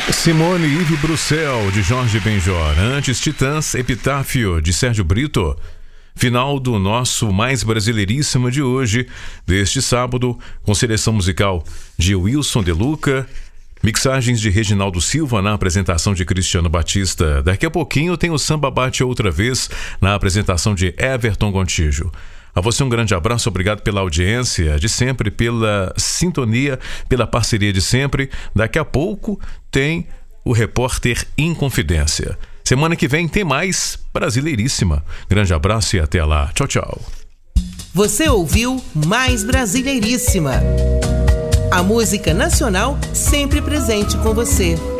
Simone Yves Bruxelles, de Jorge Benjor. Antes, Titãs, Epitáfio, de Sérgio Brito. Final do nosso Mais Brasileiríssimo de hoje, deste sábado, com seleção musical de Wilson De Luca, mixagens de Reginaldo Silva na apresentação de Cristiano Batista. Daqui a pouquinho tem o Samba Bate Outra Vez na apresentação de Everton Gontijo. A você um grande abraço, obrigado pela audiência de sempre, pela sintonia, pela parceria de sempre. Daqui a pouco tem o Repórter Inconfidência. Semana que vem tem mais Brasileiríssima. Grande abraço e até lá. Tchau, tchau. Você ouviu Mais Brasileiríssima. A música nacional sempre presente com você.